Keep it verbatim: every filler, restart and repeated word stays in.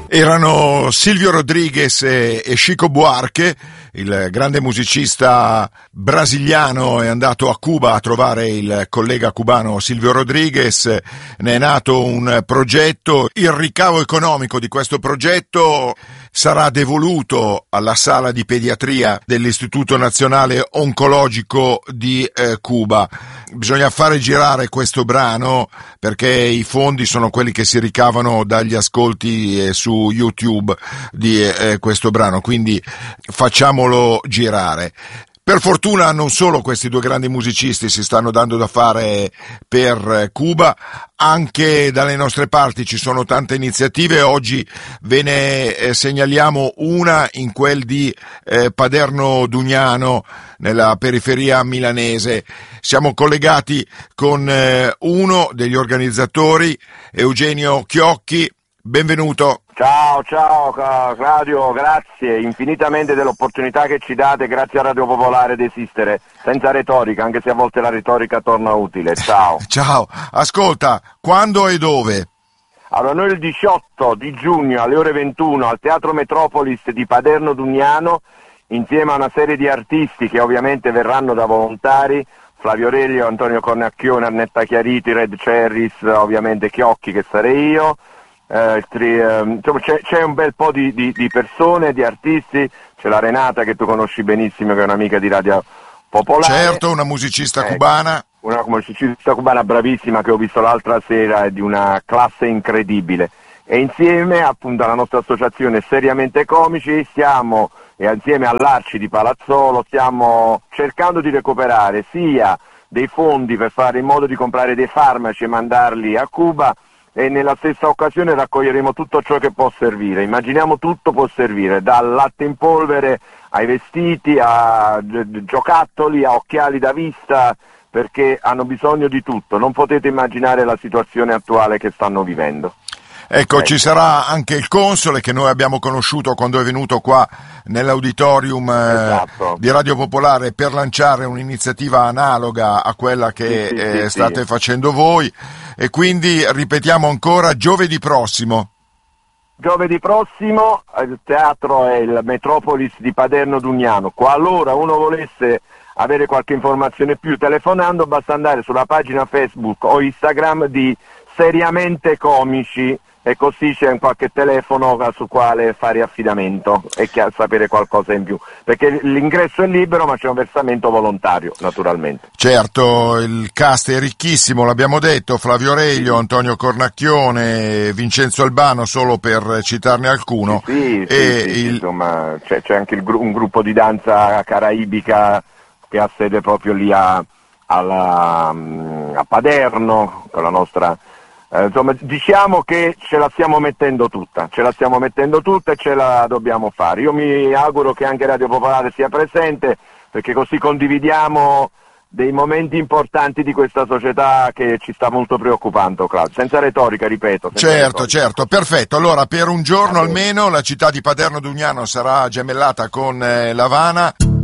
Erano Silvio Rodriguez e, e Chico Buarque. Il grande musicista brasiliano è andato a Cuba a trovare il collega cubano Silvio Rodriguez, ne è nato un progetto, il ricavo economico di questo progetto sarà devoluto alla sala di pediatria dell'Istituto Nazionale Oncologico di eh, Cuba. Bisogna fare girare questo brano perché i fondi sono quelli che si ricavano dagli ascolti eh, su YouTube di eh, questo brano, quindi facciamolo girare. Per fortuna non solo questi due grandi musicisti si stanno dando da fare per Cuba, anche dalle nostre parti ci sono tante iniziative. Oggi ve ne eh, segnaliamo una in quel di eh, Paderno Dugnano, nella periferia milanese. Siamo collegati con eh, uno degli organizzatori, Eugenio Chiocchi. Benvenuto. Ciao, ciao Claudio, grazie infinitamente dell'opportunità che ci date, grazie a Radio Popolare di esistere, senza retorica, anche se a volte la retorica torna utile. Ciao. Ciao, ascolta, quando e dove? Allora, noi il diciotto di giugno alle ore ventuno al Teatro Metropolis di Paderno Dugnano, insieme a una serie di artisti che ovviamente verranno da volontari, Flavio Aurelio, Antonio Cornacchione, Arnetta Chiariti, Red Cherries, ovviamente Chiocchi che sarei io. Eh, tri, eh, insomma, c'è, c'è un bel po' di, di, di persone, di artisti, c'è la Renata che tu conosci benissimo, che è un'amica di Radio Popolare. Certo, una musicista eh, cubana. Una musicista cubana bravissima che ho visto l'altra sera, è di una classe incredibile. E insieme appunto alla nostra associazione Seriamente Comici stiamo, e insieme all'Arci di Palazzolo, stiamo cercando di recuperare sia dei fondi per fare in modo di comprare dei farmaci e mandarli a Cuba, e nella stessa occasione raccoglieremo tutto ciò che può servire. Immaginiamo tutto può servire, dal latte in polvere ai vestiti, a giocattoli, a occhiali da vista, perché hanno bisogno di tutto. Non potete immaginare la situazione attuale che stanno vivendo. Ecco, ecco. Ci sarà anche il console che noi abbiamo conosciuto quando è venuto qua nell'auditorium esatto. eh, di Radio Popolare per lanciare un'iniziativa analoga a quella che sì, sì, eh, sì, state sì. facendo voi, e quindi ripetiamo ancora giovedì prossimo. Giovedì prossimo il teatro è il Metropolis di Paderno Dugnano. Qualora uno volesse avere qualche informazione più telefonando, basta andare sulla pagina Facebook o Instagram di Seriamente Comici, e così c'è un qualche telefono su quale fare affidamento e sapere qualcosa in più, perché l'ingresso è libero ma c'è un versamento volontario naturalmente. Certo, il cast è ricchissimo, l'abbiamo detto, Flavio Aurelio, Antonio Cornacchione, Vincenzo Albano, solo per citarne alcuno. Sì, sì, e sì, sì, il... insomma c'è, c'è anche il, un gruppo di danza caraibica che ha sede proprio lì a, alla, a Paderno, con la nostra... Eh, insomma, diciamo che ce la stiamo mettendo tutta, ce la stiamo mettendo tutta e ce la dobbiamo fare. Io mi auguro che anche Radio Popolare sia presente, perché così condividiamo dei momenti importanti di questa società che ci sta molto preoccupando, Claudio. Senza retorica, ripeto. Senza certo, retorica. certo, perfetto. Allora, per un giorno almeno la città di Paderno Dugnano sarà gemellata con eh, l'Havana.